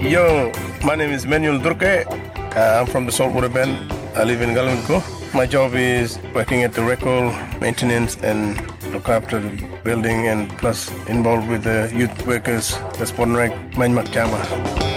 Yo, my name is Manuel Durke. I'm from the Saltwater Bend. I live in Galunko. My job is working at the record, maintenance, and look after the building, and plus involved with the youth workers, the Sporting Manmak Chama.